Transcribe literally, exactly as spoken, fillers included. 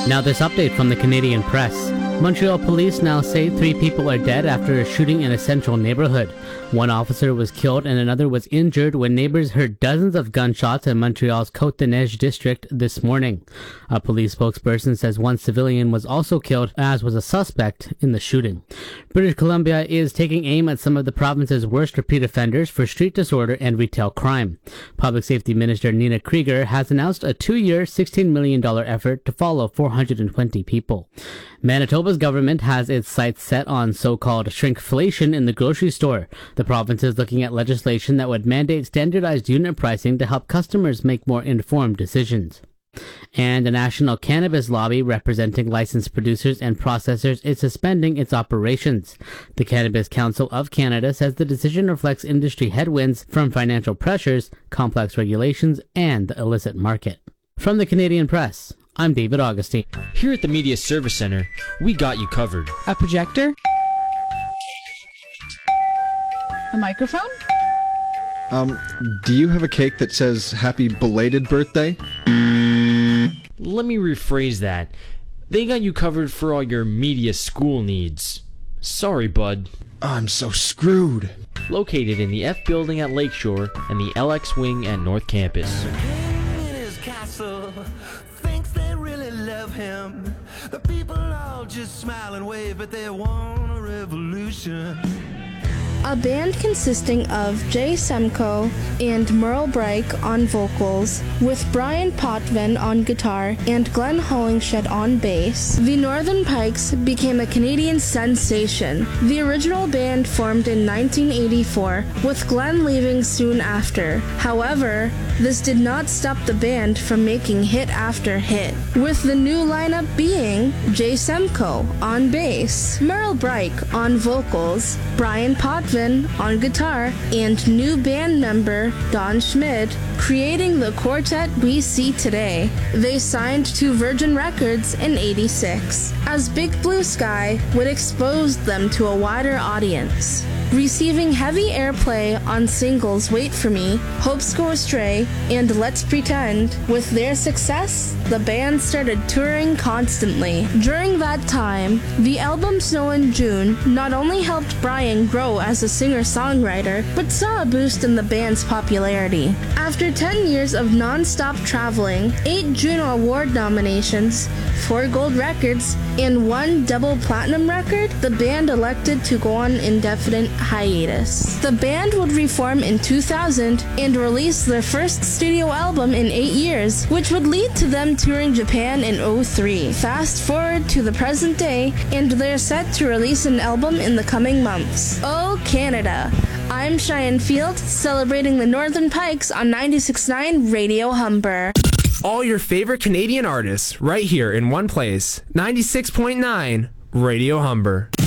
Now this update from the Canadian Press. Montreal police now say three people are dead after a shooting in a central neighborhood. One officer was killed and another was injured when neighbors heard dozens of gunshots in Montreal's Côte-des-Neiges district this morning. A police spokesperson says one civilian was also killed, as was a suspect in the shooting. British Columbia is taking aim at some of the province's worst repeat offenders for street disorder and retail crime. Public Safety Minister Nina Krieger has announced a two-year, sixteen million dollars effort to follow four hundred twenty people. Manitoba's government has its sights set on so-called shrinkflation in the grocery store. The province is looking at legislation that would mandate standardized unit pricing to help customers make more informed decisions. And the national cannabis lobby representing licensed producers and processors is suspending its operations. The Cannabis Council of Canada says the decision reflects industry headwinds from financial pressures, complex regulations, and the illicit market. From the Canadian Press, I'm David Augustine. Here at the Media Service Center, we got you covered. A projector? A microphone? Um, do you have a cake that says happy belated birthday? Let me rephrase that. They got you covered for all your media school needs. Sorry, bud. I'm so screwed. Located in the F building at Lakeshore and the L X wing at North Campus. Thinks they really love him. The people all just smile and wave, but they want a revolution. A band consisting of Jay Semko and Merle Breik on vocals, with Brian Potvin on guitar and Glenn Hollingshed on bass, the Northern Pikes became a Canadian sensation. The original band formed in nineteen eighty-four, with Glenn leaving soon after. However, this did not stop the band from making hit after hit, with the new lineup being Jay Semko on bass, Merle Breik on vocals, Brian Potvin on guitar, and new band member Don Schmid, creating the quartet we see today. They signed to Virgin Records in eighty-six, as Big Blue Sky would expose them to a wider audience, receiving heavy airplay on singles Wait For Me, Hopes Go Astray, and Let's Pretend. With their success, the band started touring constantly. During that time, the album Snow in June not only helped Brian grow as a singer-songwriter, but saw a boost in the band's popularity. After ten years of non-stop traveling, eight Juno Award nominations, four gold records, and one double platinum record, the band elected to go on indefinite hiatus. The band would reform in two thousand and release their first studio album in eight years, which would lead to them touring Japan in oh three. Fast forward to the present day, and they're set to release an album in the coming months. Oh, Canada! I'm Cheyenne Field, celebrating the Northern Pikes on ninety-six point nine Radio Humber. All your favorite Canadian artists right here in one place. ninety-six point nine Radio Humber.